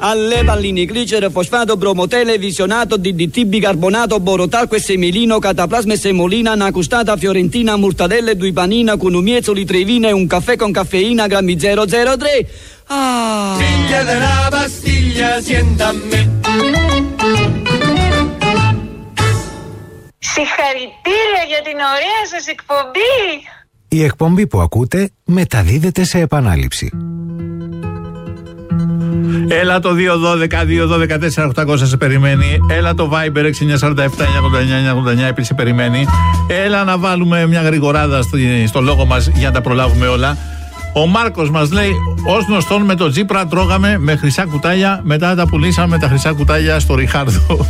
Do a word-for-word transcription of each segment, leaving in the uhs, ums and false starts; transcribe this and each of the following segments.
alle palline, glicere, fosfato, bromotele, visionato, D D T, bicarbonato, borotalco e semilino, cataplasma e semolina, una custata fiorentina, mortadelle, due panina, con un miezzo litrevina e un caffè con caffeina, grammi zero zero tre. Ah! Figlia della pastiglia, sienta a me. Συγχαρητήρια για την ωραία σας εκπομπή. Η εκπομπή που ακούτε μεταδίδεται σε επανάληψη. Έλα το δύο δώδεκα δύο δώδεκα τέσσερα οκτακόσια σε περιμένει. Έλα το Viber έξι εννιά τέσσερα επτά εννιά ογδόντα εννιά εννιά ογδόντα εννιά επίσης σε περιμένει. Έλα να βάλουμε μια γρηγοράδα στο, στο λόγο μας για να τα προλάβουμε όλα. Ο Μάρκος μας λέει: ως γνωστόν με το Τσίπρα τρώγαμε με χρυσά κουτάλια, μετά τα πουλήσαμε τα χρυσά κουτάλια στο Ριχάρδο.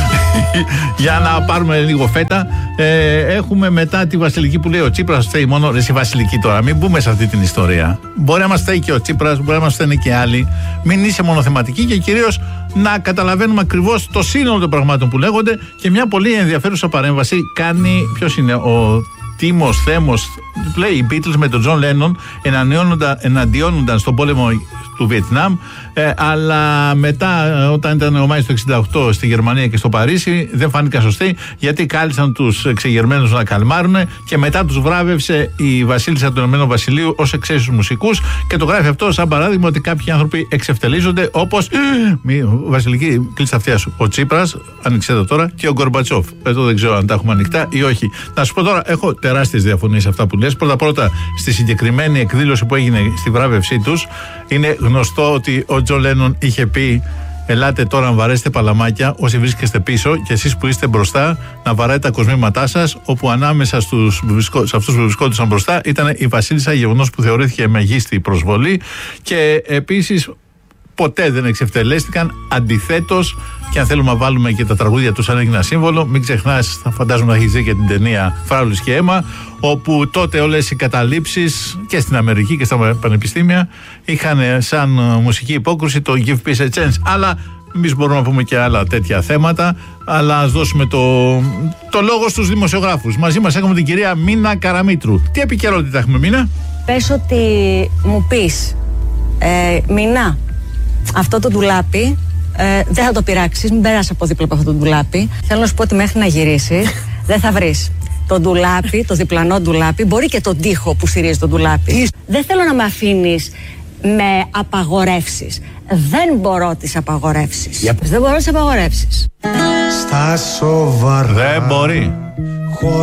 Για να πάρουμε λίγο φέτα. ε, Έχουμε μετά τη Βασιλική που λέει: ο Τσίπρας φταίει μόνο. Ρε, η Βασιλική τώρα, μην μπούμε σε αυτή την ιστορία. Μπορεί να μας φταίει και ο Τσίπρας, μπορεί να μας φταίνε και άλλοι. Μην είσαι μονοθεματική και κυρίως να καταλαβαίνουμε ακριβώς το σύνολο των πραγμάτων που λέγονται. Και μια πολύ ενδιαφέρουσα παρέμβαση κάνει. Ποιος είναι ο Τίμος Θέμος? Λέει: οι Beatles με τον Τζον Λένον εναντιώνονταν στον πόλεμο του Βιετνάμ, ε, αλλά μετά, όταν ήταν ο Μάης του εξήντα οκτώ στη Γερμανία και στο Παρίσι, δεν φάνηκαν σωστοί, γιατί κάλεσαν τους εξεγερμένους να καλμάρουν και μετά τους βράβευσε η Βασίλισσα του Ηνωμένου Βασιλείου ως εξαίσιους μουσικούς και το γράφει αυτό σαν παράδειγμα ότι κάποιοι άνθρωποι εξευτελίζονται, όπως Βασιλική, κλείσει τα αυτιά σου, ο Τσίπρας, άνοιξε το τώρα, και ο Γκορμπατσόφ. Εδώ δεν ξέρω αν τα έχουμε ανοιχτά ή όχι. Να σου πω τώρα, έχω τεράστιες διαφωνίες σε αυτά που λες. Πρώτα-πρώτα, στη συγκεκριμένη εκδήλωση που έγινε στη βράβευσή τους, είναι γνωστό ότι ο Τζον Λένον είχε πει: ελάτε τώρα να βαρέσετε παλαμάκια όσοι βρίσκεστε πίσω και εσείς που είστε μπροστά να βαράτε τα κοσμήματά σας, όπου ανάμεσα στους, σε αυτούς που βρισκόντουσαν μπροστά ήταν η Βασίλισσα, γεγονός που θεωρήθηκε μεγίστη προσβολή, και επίσης ποτέ δεν εξευτελέστηκαν. Αντιθέτως, και αν θέλουμε να βάλουμε και τα τραγούδια του σαν ένα σύμβολο, μην ξεχνάς, θα φαντάζομαι να έχεις δει και την ταινία Φράουλης και αίμα, όπου τότε όλες οι καταλήψεις και στην Αμερική και στα πανεπιστήμια είχαν σαν μουσική υπόκρουση το Give Peace a Chance. Αλλά εμείς μπορούμε να πούμε και άλλα τέτοια θέματα. Αλλά ας δώσουμε το, το λόγο στους δημοσιογράφους. Μαζί μας έχουμε την κυρία Μίνα Καραμήτρου. Τι επικαιρότητα έχουμε, Μίνα? Πες ότι μου πεις, ε, Μίνα, αυτό το ντουλάπι ε, δεν θα το πειράξεις, μην περάσεις από δίπλα από αυτό το ντουλάπι. Θέλω να σου πω ότι μέχρι να γυρίσεις δεν θα βρεις το ντουλάπι, το διπλανό ντουλάπι, μπορεί και τον τοίχο που στηρίζει το ντουλάπι. Δεν θέλω να με αφήνεις με απαγορεύσεις. Δεν μπορώ τις απαγορεύσεις. Yep. Δεν μπορώ τις απαγορεύσεις. Στα σοβαρά. Δεν μπορεί.